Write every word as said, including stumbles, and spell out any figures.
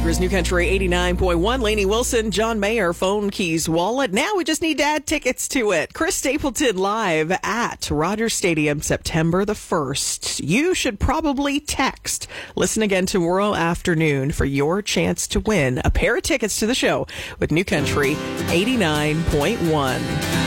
Niagara's New Country eighty-nine point one. Lainey Wilson, John Mayer, Phone Keys Wallet. Now we just need to add tickets to it. Chris Stapleton live at Rogers Stadium, September the first. You should probably text. Listen again tomorrow afternoon for your chance to win a pair of tickets to the show with New Country eighty-nine point one.